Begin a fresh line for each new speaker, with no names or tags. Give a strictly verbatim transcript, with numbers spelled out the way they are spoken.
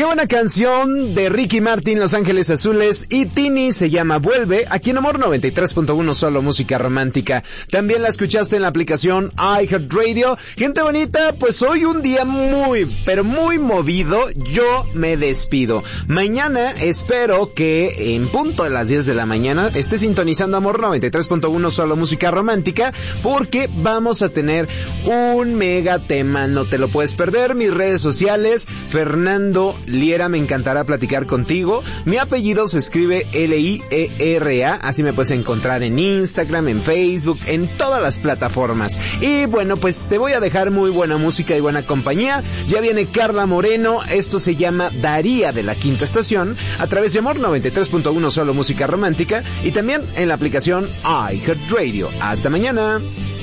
buena canción de Ricky Martin, Los Ángeles Azules y Tini, se llama Vuelve, aquí en Amor noventa y tres punto uno, solo música romántica. También la escuchaste en la aplicación iHeartRadio. Gente bonita, pues hoy un día muy, pero muy movido. Yo me despido. Mañana espero que en punto de las diez de la mañana esté sintonizando Amor noventa y tres punto uno, solo música romántica, porque vamos a tener un mega tema, no te lo puedes perder. Mis redes sociales, Fernando Liera, me encantará platicar contigo. Mi apellido se escribe L I E R A, así me puedes encontrar en Instagram, en Facebook, en todas las plataformas. Y bueno, pues te voy a dejar muy buena música y buena compañía. Ya viene Carla Moreno, esto se llama Daría, de la Quinta Estación, a través de Amor noventa y tres punto uno, solo música romántica, y también en la aplicación iHeartRadio. Hasta mañana.